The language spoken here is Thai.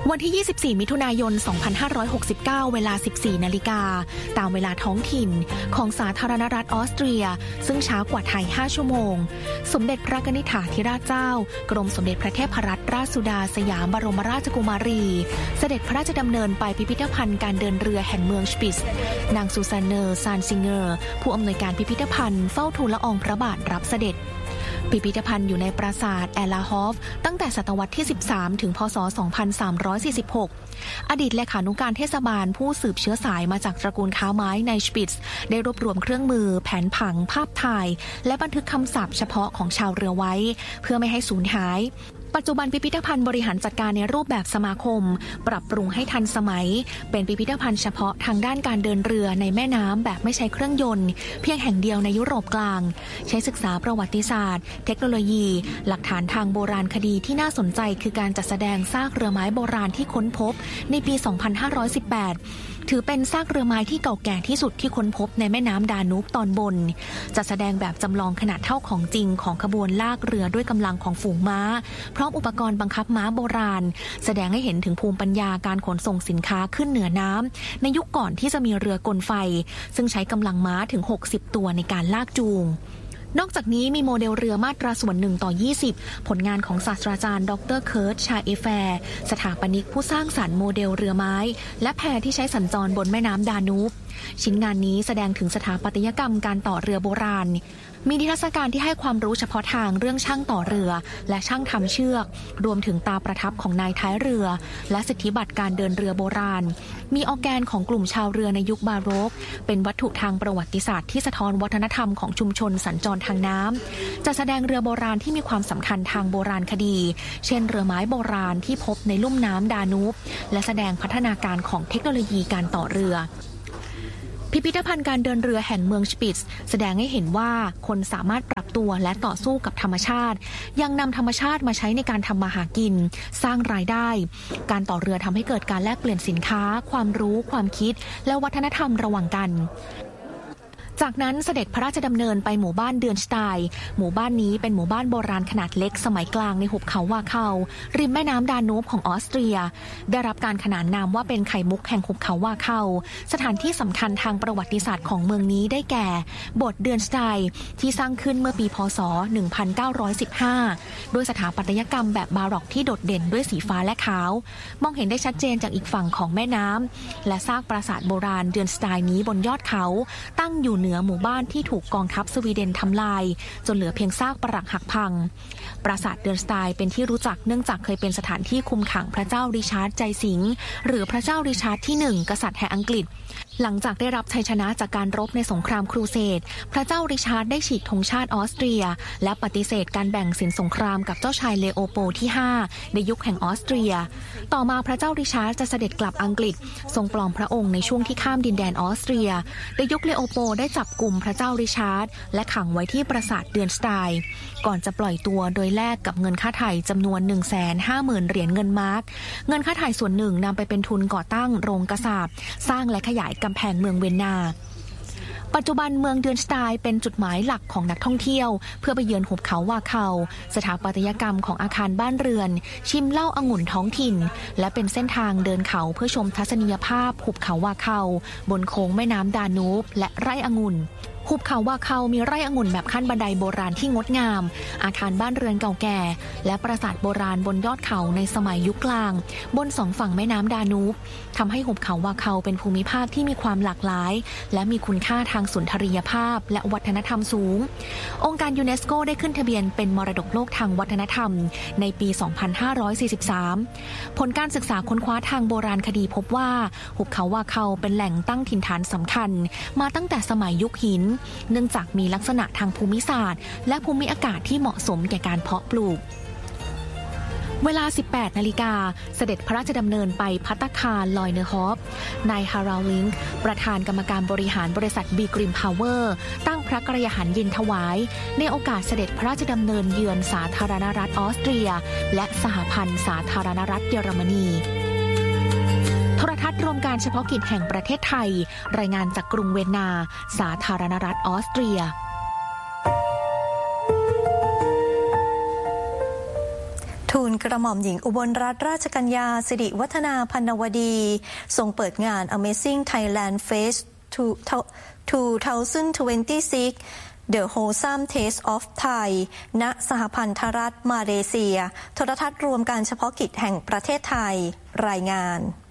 วันที่ 24 มิถุนายน 2569 เวลา 14 นาฬิกาตามเวลาท้องถิ่นของสาธารณรัฐออสเตรียซึ่งช้ากว่าไทย 5 ชั่วโมงสมเด็จพระกนิษฐาธิราชเจ้ากรมสมเด็จพระเทพรัตนราชสุดาสยามบรมราชกุมารีเสด็จพระราชดำเนินไปพิพิธภัณฑ์การเดินเรือแห่งเมืองชปิตซ์นางซูซานเนอร์ซานซิงเกอร์ผู้อำนวยการพิพิธภัณฑ์เฝ้าทูลละอองพระบาทรับเสด็จพิพิธภัณฑ์อยู่ในปราสาทแอลลาฮอฟตั้งแต่ศตวรรษที่ 13 ถึง พ.ศ. 2346 อดีตเลขานุการเทศบาลผู้สืบเชื้อสายมาจากตระกูลค้าไม้ในชปิตซ์ได้รวบรวมเครื่องมือแผนผังภาพถ่ายและบันทึกคำศัพท์เฉพาะของชาวเรือไว้เพื่อไม่ให้สูญหายปัจจุบันพิพิธภัณฑ์บริหารจัดการในรูปแบบสมาคมปรับปรุงให้ทันสมัยเป็นพิพิธภัณฑ์เฉพาะทางด้านการเดินเรือในแม่น้ำแบบไม่ใช้เครื่องยนต์เพียงแห่งเดียวในยุโรปกลางใช้ศึกษาประวัติศาสตร์เทคโนโลยีหลักฐานทางโบราณคดีที่น่าสนใจคือการจัดแสดงซากเรือไม้โบราณที่ค้นพบในปี 2518 ถือเป็นซากเรือไม้ที่เก่าแก่ที่สุดที่ค้นพบในแม่น้ำดานูบตอนบนจัดแสดงแบบจำลองขนาดเท่าของจริงของขบวนลากเรือด้วยกำลังของฝูงม้าพร้อมอุปกรณ์บังคับม้าโบราณแสดงให้เห็นถึงภูมิปัญญาการขนส่งสินค้าขึ้นเหนือน้ำในยุคก่อนที่จะมีเรือกลไฟซึ่งใช้กำลังม้าถึง 60 ตัวในการลากจูงนอกจากนี้มีโมเดลเรือมาตราส่วน1/20ผลงานของศาสตราจารย์ดร.เคิร์ต ชาเอแฟร์สถาปนิกผู้สร้างสรรค์โมเดลเรือไม้และแพที่ใช้สัญจรบนแม่น้ำดานูบชิ้นงานนี้แสดงถึงสถาปัตยกรรมการต่อเรือโบราณมีนิทรรศการที่ให้ความรู้เฉพาะทางเรื่องช่างต่อเรือและช่างทำเชือกรวมถึงตาประทับของนายท้ายเรือและสิทธิบัตรการเดินเรือโบราณมีออร์แกนของกลุ่มชาวเรือในยุคบาโรกเป็นวัตถุทางประวัติศาสตร์ที่สะท้อนวัฒนธรรมของชุมชนสัญจรทางน้ำจะแสดงเรือโบราณที่มีความสำคัญทางโบราณคดีเช่นเรือไม้โบราณที่พบในลุ่มน้ำดานูบและแสดงพัฒนาการของเทคโนโลยีการต่อเรือพิพิธภัณฑ์การเดินเรือแห่งเมืองชปิตซ์แสดงให้เห็นว่าคนสามารถปรับตัวและต่อสู้กับธรรมชาติยังนำธรรมชาติมาใช้ในการทำมาหากินสร้างรายได้การต่อเรือทำให้เกิดการแลกเปลี่ยนสินค้าความรู้ความคิดและวัฒนธรรมระหว่างกันจากนั้นเสด็จพระราชดำเนินไปหมู่บ้านเดือนสไตน์หมู่บ้านนี้เป็นหมู่บ้านโบราณขนาดเล็กสมัยกลางในหุบเขาวาเคาริมแม่น้ำดานูบของออสเตรียได้รับการขนานนามว่าเป็นไข่มุกแห่งหุบเขาวาเคาสถานที่สำคัญทางประวัติศาสตร์ของเมืองนี้ได้แก่โบสถ์เดือนสไตน์ที่สร้างขึ้นเมื่อปีพ.ศ. 1915ด้วยสถาปัตยกรรมแบบบาร็อกที่โดดเด่นด้วยสีฟ้าและขาวมองเห็นได้ชัดเจนจากอีกฝั่งของแม่น้ำและซากปราสาทโบราณเดือนสไตน์นี้บนยอดเขาตั้งอยู่เหนือหมู่บ้านที่ถูกกองทัพสวีเดนทำลายจนเหลือเพียงซากปรักหักพังปราสาทเดือนสไตน์เป็นที่รู้จักเนื่องจากเคยเป็นสถานที่คุมขังพระเจ้าริชาร์ดใจสิงห์หรือพระเจ้าริชาร์ดที่1กษัตริย์แห่งอังกฤษหลังจากได้รับชัยชนะจากการรบในสงครามครูเสดพระเจ้าริชาร์ดได้ฉีกธงชาติออสเตรียและปฏิเสธการแบ่งสินสงครามกับเจ้าชายเลโอโปลที่5ในยุคแห่งออสเตรียต่อมาพระเจ้าริชาร์ดจะเสด็จกลับอังกฤษทรงปลอมพระองค์ในช่วงที่ข้ามดินแดนออสเตรียในยุคเลโอโปลได้จับกลุ่มพระเจ้าริชาร์ดและขังไว้ที่ปราสาทเดือนสไตน์ก่อนจะปล่อยตัวโดยแลกกับเงินค่าไถ่จำนวน 150,000 เหรียญเงินมาร์กเงินค่าไถ่ส่วนหนึ่งนำไปเป็นทุนก่อตั้งโรงกษาปณ์สร้างและขยายกำแพงเมืองเวียนนาปัจจุบันเมืองเดือนสไตน์เป็นจุดหมายหลักของนักท่องเที่ยวเพื่อไปเยือนหุบเขาวาเคาสถาปัตยกรรมของอาคารบ้านเรือนชิมเหล้าองุ่นท้องถิ่นและเป็นเส้นทางเดินเขาเพื่อชมทัศนียภาพหุบเขาวาเคาบนโค้งแม่น้ำดานูบและไร่องุ่นหุบเขาวาเคามีไร่องุ่นแบบขั้นบันไดโบราณที่งดงามอาคารบ้านเรือนเก่าแก่และปราสาทโบราณบนยอดเขาในสมัยยุคกลางบน2ฝั่งแม่น้ำดานูบทำให้หุบเขาวาเคาเป็นภูมิภาคที่มีความหลากหลายและมีคุณค่าทางสุนทรียภาพและวัฒนธรรมสูงองค์การยูเนสโกได้ขึ้นทะเบียนเป็นมรดกโลกทางวัฒนธรรมในปี 2543 ผลการศึกษาค้นคว้าทางโบราณคดีพบว่าหุบเขาวาเคาเป็นแหล่งตั้งถิ่นฐานสำคัญมาตั้งแต่สมัยยุคหินเนื่องจากมีลักษณะทางภูมิศาสตร์และภูมิอากาศที่เหมาะสมแก่การเพาะปลูกเวลา 18 นาฬิกาเสด็จพระราชดำเนินไปภัตตาคารลอยเนอร์ฮอฟนายฮาราลลิงค์ประธานกรรมการบริหารบริษัทบีกริมพาวเวอร์ตั้งพระกรยาหารเย็นถวายในโอกาสเสด็จพระราชดำเนินเยือนสาธารณรัฐออสเตรียและสหพันธ์สาธารณรัฐเยอรมนีโทรทัศน์รวมการเฉพาะกิจแห่งประเทศไทยรายงานจากกรุงเวียนนาสาธารณรัฐออสเตรียททูลกระหม่อมหญิงอุบลรัตนราชกัญญาสิริวัฒนาพรรณวดีทรงเปิดงาน Amazing Thailand Fest 2026 The Wholesome Taste of Thai ณ สหพันธรัฐมาเลเซียโทรทัศน์รวมการเฉพาะกิจแห่งประเทศไทยรายงาน